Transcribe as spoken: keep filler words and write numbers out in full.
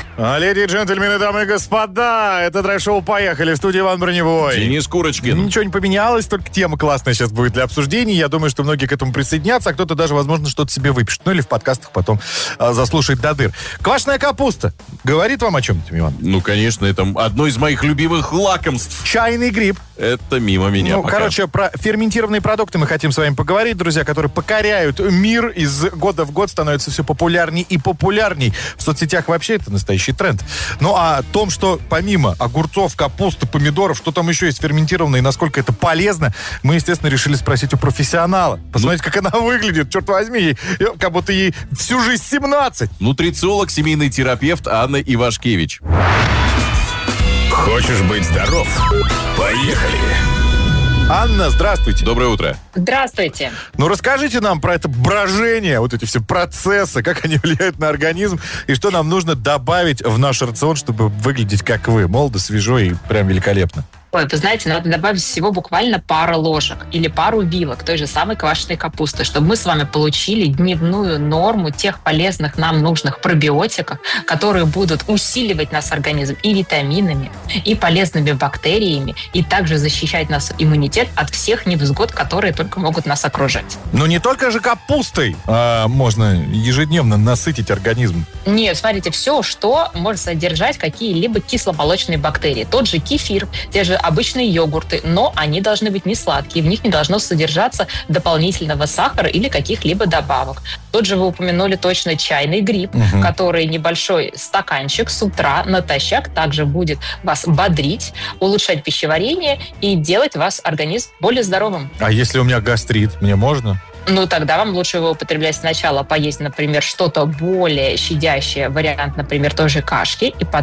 А, леди и джентльмены, дамы и господа, это драйв-шоу «Поехали», в студии Иван Броневой. Денис Курочкин. Ничего не поменялось, только тема классная сейчас будет для обсуждений. Я думаю, что многие к этому присоединятся, а кто-то даже, возможно, что-то себе выпишет. Ну или в подкастах потом а, заслушает до дыр. Квашеная капуста. Говорит вам о чем-то, Иван? Ну, конечно, это одно из моих любимых лакомств. Чайный гриб. Это мимо меня Ну, пока. короче, про ферментированные продукты мы хотим с вами поговорить, друзья, которые покоряют мир, из года в год становятся все популярней и популярней. В соцсетях вообще это настоящий тренд. Ну, а о том, что помимо огурцов, капусты, помидоров, что там еще есть ферментированное и насколько это полезно, мы, естественно, решили спросить у профессионала. Посмотрите, ну, как она выглядит, черт возьми, ей, как будто ей всю жизнь семнадцать. Нутрициолог, семейный терапевт Анна Ивашкевич. Хочешь быть здоров? Поехали! Анна, здравствуйте. Доброе утро. Здравствуйте. Ну, расскажите нам про это брожение, вот эти все процессы, как они влияют на организм, и что нам нужно добавить в наш рацион, чтобы выглядеть как вы, молодо, свежо и прям великолепно. Ой, вы знаете, надо добавить всего буквально пару ложек или пару вилок той же самой квашеной капусты, чтобы мы с вами получили дневную норму тех полезных нам нужных пробиотиков, которые будут усиливать наш организм и витаминами, и полезными бактериями, и также защищать наш иммунитет от всех невзгод, которые только могут нас окружать. Но не только же капустой а, можно ежедневно насытить организм. Нет, смотрите, все, что может содержать какие-либо кисломолочные бактерии. Тот же кефир, те же обычные йогурты, но они должны быть не сладкие, в них не должно содержаться дополнительного сахара или каких-либо добавок. Тот же вы упомянули точно чайный гриб, угу. который небольшой стаканчик с утра натощак также будет вас бодрить, улучшать пищеварение и делать вас организм более здоровым. А если у меня гастрит, мне можно? Ну, тогда вам лучше его употреблять сначала, поесть, например, что-то более щадящее, вариант, например, той же кашки, и потом